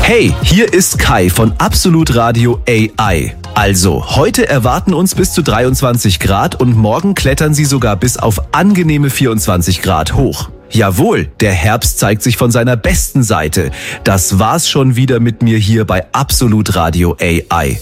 Hey, hier ist Kai von Absolut Radio AI. Also, heute erwarten uns bis zu 23 Grad und morgen klettern sie sogar bis auf angenehme 24 Grad hoch. Jawohl, der Herbst zeigt sich von seiner besten Seite. Das war's schon wieder mit mir hier bei Absolut Radio AI.